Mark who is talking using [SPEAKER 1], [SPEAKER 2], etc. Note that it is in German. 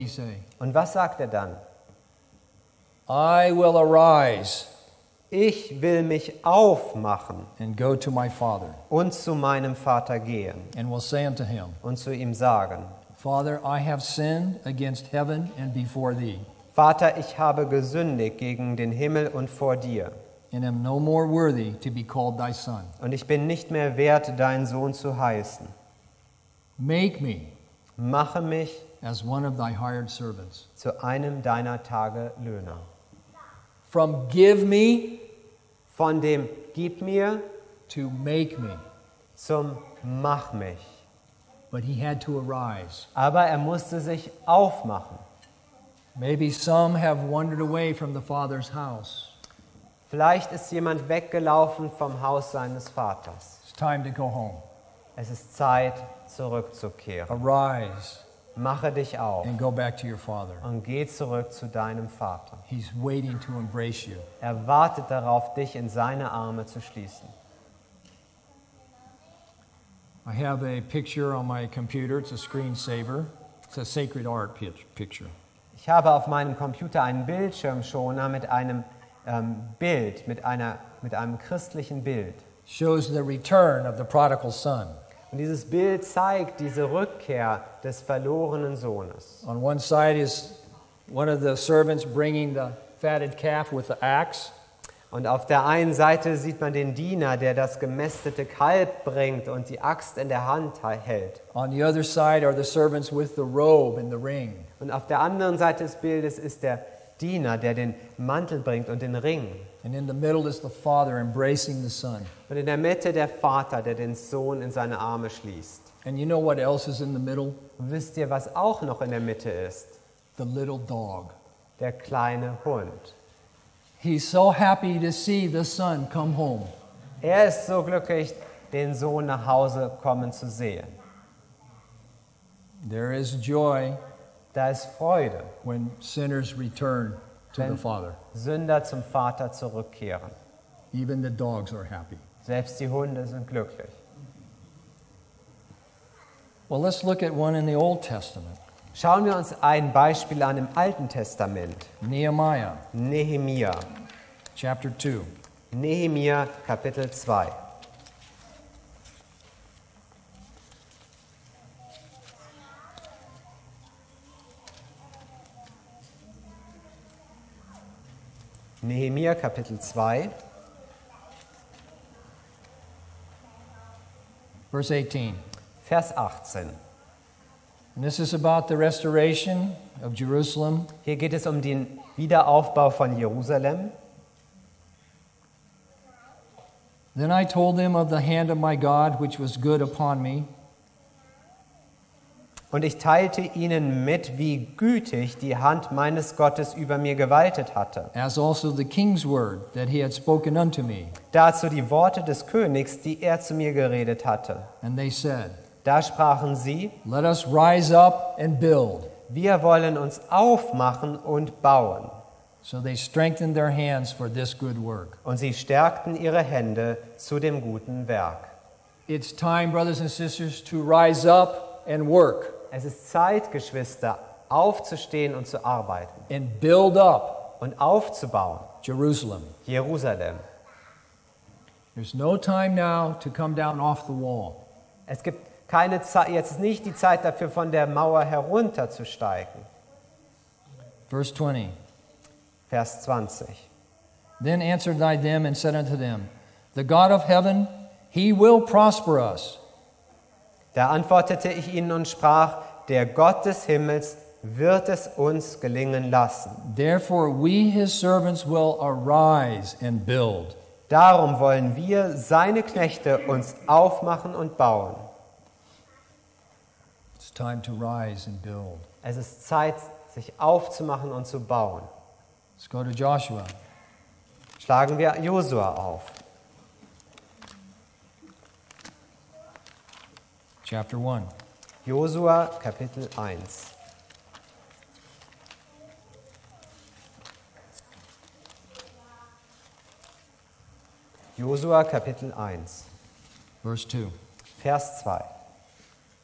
[SPEAKER 1] he say?
[SPEAKER 2] Und was sagt er dann?
[SPEAKER 1] I will arise
[SPEAKER 2] Ich will mich aufmachen
[SPEAKER 1] and go to my father,
[SPEAKER 2] und zu meinem Vater gehen
[SPEAKER 1] and will say unto him,
[SPEAKER 2] und zu ihm sagen,
[SPEAKER 1] Father, I have sinned against heaven and before thee,
[SPEAKER 2] Vater, ich habe gesündigt gegen den Himmel und vor dir.
[SPEAKER 1] and am no more worthy to be called thy son.
[SPEAKER 2] Und ich bin nicht mehr wert, dein Sohn zu heißen.
[SPEAKER 1] Make me
[SPEAKER 2] Mache mich
[SPEAKER 1] as one of thy hired servants.
[SPEAKER 2] zu einem deiner Tagelöhner.
[SPEAKER 1] From give me
[SPEAKER 2] Von dem Gib mir
[SPEAKER 1] to make me.
[SPEAKER 2] zum Mach mich.
[SPEAKER 1] But he had to arise.
[SPEAKER 2] Aber er musste sich aufmachen.
[SPEAKER 1] Maybe some have wandered away from the Father's house.
[SPEAKER 2] Vielleicht ist jemand weggelaufen vom Haus seines Vaters.
[SPEAKER 1] It's time to go home.
[SPEAKER 2] Es ist Zeit, zurückzukehren.
[SPEAKER 1] Arise
[SPEAKER 2] Mache dich auf
[SPEAKER 1] and go back to your Father.
[SPEAKER 2] und geh zurück zu deinem Vater.
[SPEAKER 1] He's waiting to embrace you.
[SPEAKER 2] Er wartet darauf, dich in seine Arme zu schließen.
[SPEAKER 1] I have a picture on my computer. It's a screensaver. It's a sacred art picture.
[SPEAKER 2] Ich habe auf meinem Computer einen Bildschirmschoner mit einem Bild, mit einem christlichen Bild.
[SPEAKER 1] Shows the return of the prodigal son.
[SPEAKER 2] Und dieses Bild zeigt diese Rückkehr des verlorenen Sohnes.
[SPEAKER 1] On one side is one of the servants bringing the fatted calf with the axe.
[SPEAKER 2] Und auf der einen Seite sieht man den Diener, der das gemästete Kalb bringt und die Axt in der Hand hält.
[SPEAKER 1] On the other side are the servants with the robe and the ring.
[SPEAKER 2] Und auf der anderen Seite des Bildes ist der Diener, der den Mantel bringt und den Ring.
[SPEAKER 1] And in the middle is the father embracing the son.
[SPEAKER 2] Und in der Mitte der Vater, der den Sohn in seine Arme schließt.
[SPEAKER 1] And you know what else is in the middle?
[SPEAKER 2] Und wisst ihr, was auch noch in der Mitte ist?
[SPEAKER 1] The little dog.
[SPEAKER 2] Der kleine Hund.
[SPEAKER 1] He's so happy to see the son come home.
[SPEAKER 2] Er ist so glücklich, den Sohn nach Hause kommen zu sehen.
[SPEAKER 1] There is joy
[SPEAKER 2] Da ist Freude,
[SPEAKER 1] when sinners return to the
[SPEAKER 2] wenn
[SPEAKER 1] Father.
[SPEAKER 2] Sünder zum Vater zurückkehren.
[SPEAKER 1] Even the dogs are happy.
[SPEAKER 2] Selbst die Hunde sind glücklich.
[SPEAKER 1] Well, let's look at one in the Old Testament.
[SPEAKER 2] Schauen wir uns ein Beispiel an im Alten Testament.
[SPEAKER 1] Nehemiah,
[SPEAKER 2] Nehemia.
[SPEAKER 1] chapter 2.
[SPEAKER 2] Nehemia, Kapitel 2. Nehemia, Kapitel 2,
[SPEAKER 1] Verse 18.
[SPEAKER 2] Vers 18.
[SPEAKER 1] And this is about the restoration of Jerusalem.
[SPEAKER 2] Hier geht es um den Wiederaufbau von Jerusalem.
[SPEAKER 1] Then I told them of the hand of my God, which was good upon me,
[SPEAKER 2] Und ich teilte ihnen mit, wie gütig die Hand meines Gottes über mir gewaltet hatte.
[SPEAKER 1] as also the king's word that he had spoken unto me.
[SPEAKER 2] Dazu die Worte des Königs, die er zu mir geredet hatte.
[SPEAKER 1] And they said,
[SPEAKER 2] Da sprachen sie,
[SPEAKER 1] Let us rise up and build.
[SPEAKER 2] wir wollen uns aufmachen und bauen.
[SPEAKER 1] So they strengthened their hands for this good work.
[SPEAKER 2] Und sie stärkten ihre Hände zu dem guten Werk.
[SPEAKER 1] It's time, brothers and sisters, to rise up and work
[SPEAKER 2] Es ist Zeit, Geschwister, aufzustehen und zu arbeiten
[SPEAKER 1] and build up
[SPEAKER 2] und aufzubauen.
[SPEAKER 1] Jerusalem.
[SPEAKER 2] Jerusalem.
[SPEAKER 1] There's no time now to come down off the wall.
[SPEAKER 2] Es gibt keine Zeit, jetzt ist nicht die Zeit dafür, von der Mauer herunterzusteigen.
[SPEAKER 1] Verse 20.
[SPEAKER 2] Vers 20.
[SPEAKER 1] Then answered I them and said unto them, The God of heaven, he will prosper us.
[SPEAKER 2] Da antwortete ich ihnen und sprach, der Gott des Himmels wird es uns gelingen lassen.
[SPEAKER 1] Therefore we his servants will arise and build.
[SPEAKER 2] Darum wollen wir, seine Knechte, uns aufmachen und bauen.
[SPEAKER 1] It's time to rise and build.
[SPEAKER 2] Es ist Zeit, sich aufzumachen und zu bauen.
[SPEAKER 1] Let's go to Joshua.
[SPEAKER 2] Schlagen wir Josua auf.
[SPEAKER 1] Chapter 1.
[SPEAKER 2] Josua, Kapitel 1. Josua, Kapitel 1,
[SPEAKER 1] Verse 2.
[SPEAKER 2] Vers 2.